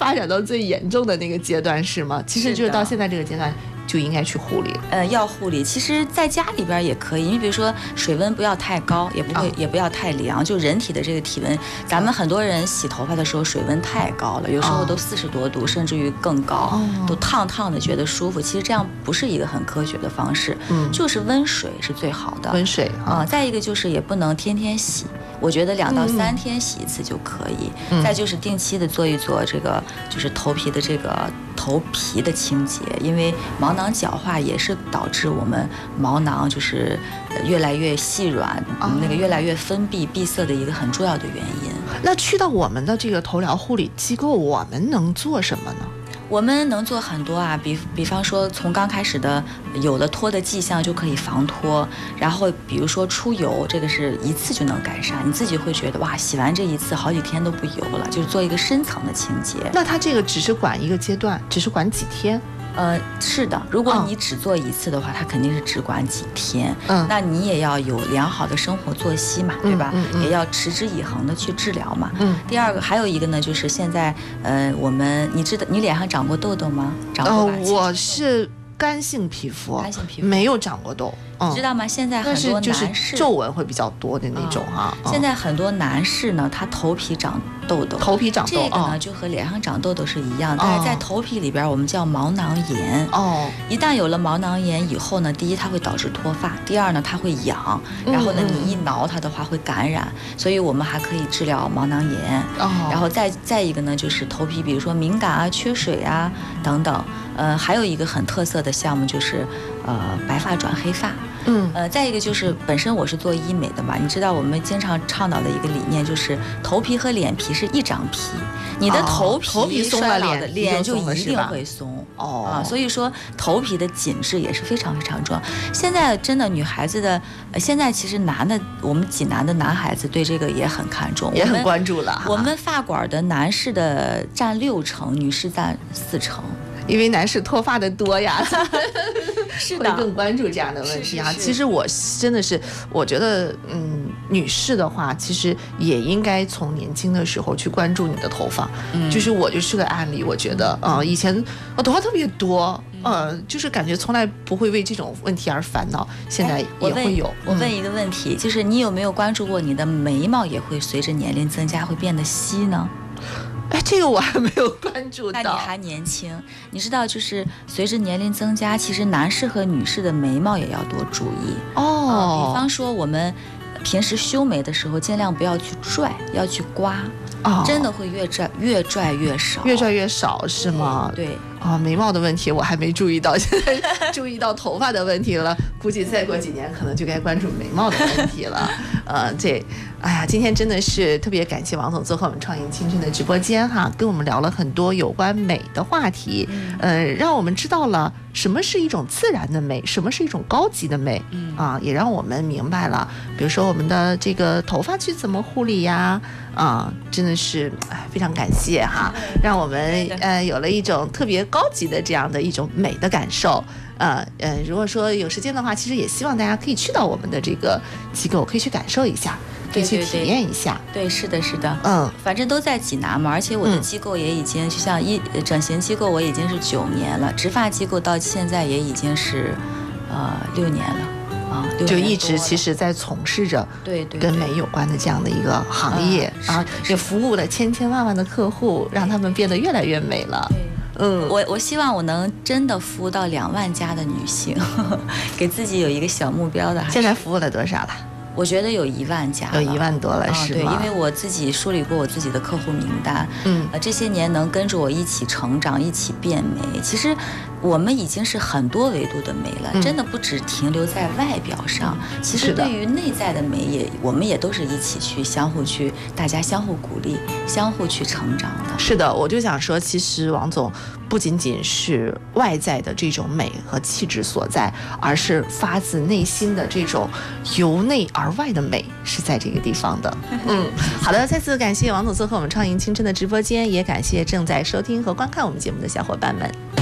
发展到最严重的那个阶段是吗？其实就是到现在这个阶段就应该去护理。 要护理。其实在家里边也可以，你比如说水温不要太高，也不要太凉。就人体的这个体温，咱们很多人洗头发的时候水温太高了，有时候都40多度，甚至于更高，都烫烫的觉得舒服。其实这样不是一个很科学的方式，就是温水是最好的。 温水再一个就是也不能天天洗。我觉得2到3天洗一次就可以，再就是定期的做一做这个就是头皮的清洁，因为毛囊角化也是导致我们毛囊就是越来越细软，那个越来越封闭闭塞的一个很重要的原因。 那去到我们的这个头疗护理机构，我们能做什么呢？ 我们能做很多啊，比方说从刚开始的有了脱的迹象就可以防脱，然后比如说出油，这个是一次就能改善，你自己会觉得哇，洗完这一次好几天都不油了，就是做一个深层的清洁。 那它这个只是管一个阶段，只是管几天？ 是的，如果你只做一次的话，它肯定是只管几天。那你也要有良好的生活作息嘛，对吧？也要持之以恒的去治疗嘛。第二个还有一个呢，就是现在你知道你脸上长过痘痘吗？长过吧？ 我是干性皮肤，没有长过痘。 你知道吗？现在很多男士皱纹会比较多的那种哈。 现在很多男士呢，他头皮长痘痘，这个呢就和脸上长痘痘是一样的，但是在头皮里边我们叫毛囊炎。一旦有了毛囊炎以后呢，第一它会导致脱发，第二呢它会痒，然后呢你一挠它的话会感染，所以我们还可以治疗毛囊炎。然后再一个呢就是头皮，比如说敏感啊、缺水啊等等。还有一个很特色的项目就是白发转黑发。再一个就是本身我是做医美的嘛，你知道我们经常倡导的一个理念就是头皮和脸皮是一张皮，你的头皮松了， 脸就一定会松。所以说头皮的紧致也是非常非常重要。现在真的女孩子的，现在其实我们济南的男孩子对这个也很看重， 也很关注了。 我们发馆的男士的占60%，女士占40%。 因为男士脱发的多呀， 是的， 会更关注这样的问题啊。其实我真的是，我觉得，女士的话，其实也应该从年轻的时候去关注你的头发。就是我就是个案例，我觉得，以前我头发特别多，就是感觉从来不会为这种问题而烦恼，现在也会有。 我问一个问题，就是你有没有关注过你的眉毛也会随着年龄增加会变得稀呢？ 这个我还没有关注到。 那你还年轻，你知道就是随着年龄增加，其实男士和女士的眉毛也要多注意。比方说我们平时修眉的时候，尽量不要去拽，要去刮。真的会越拽越少是吗？对。 眉毛的问题我还没注意到，现在注意到头发的问题了，估计再过几年可能就该关注眉毛的问题了。今天真的是特别感谢王总做客我们创业青春的直播间哈，跟我们聊了很多有关美的话题，让我们知道了什么是一种自然的美，什么是一种高级的美，也让我们明白了，比如说我们的这个头发去怎么护理呀，真的是非常感谢哈，让我们有了一种特别高级的这样的一种美的感受。如果说有时间的话，其实也希望大家可以去到我们的这个机构，可以去感受一下，可以去体验一下。 对，是的，是的。反正都在济南嘛，而且我的机构也已经就像整形机构，我已经是9年了，植发机构到现在也已经是6年了。就一直其实在从事着跟美有关的这样的一个行业，也服务了千千万万的客户，让他们变得越来越美了。我希望我能真的服务到2万家的女性，给自己有一个小目标的。现在服务了多少了？我觉得有1万家了，有1万多了，是吗？对，因为我自己梳理过我自己的客户名单，这些年能跟着我一起成长，一起变美，其实我们已经是很多维度的美了，真的不只停留在外表上，其实对于内在的美我们也都是一起去大家相互鼓励，相互去成长的。是的，我就想说，其实王总不仅仅是外在的这种美和气质所在，而是发自内心的这种由内而外的美是在这个地方的。好的，再次感谢王总做客我们创盈青春的直播间，也感谢正在收听和观看我们节目的小伙伴们。